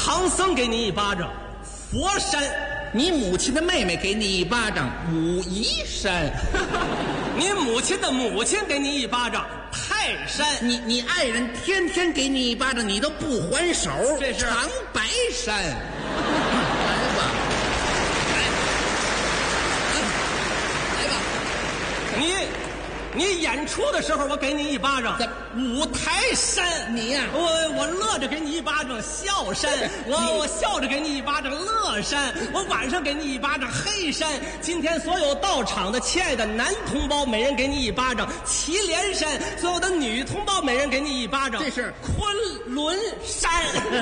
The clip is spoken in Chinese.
唐僧给你一巴掌，佛山； 你母亲的妹妹给你一巴掌，武夷山； 你母亲的母亲给你一巴掌，泰山； 你爱人天天给你一巴掌，你都不还手， 这是长白山。来吧，来吧， 你演出的时候，我给你一巴掌，五台山。 你呀， 我乐着给你一巴掌，笑山；我笑着给你一巴掌，乐山；我晚上给你一巴掌，黑山。今天所有到场的亲爱的男同胞，每人给你一巴掌，祁连山；所有的女同胞，每人给你一巴掌， 这是昆仑山。